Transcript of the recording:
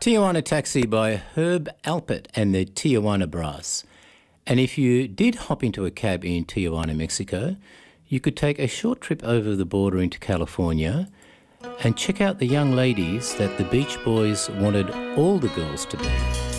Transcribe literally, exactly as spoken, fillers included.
Tijuana Taxi by Herb Alpert and the Tijuana Brass. And if you did hop into a cab in Tijuana, Mexico, you could take a short trip over the border into California and check out the young ladies that the Beach Boys wanted all the girls to be.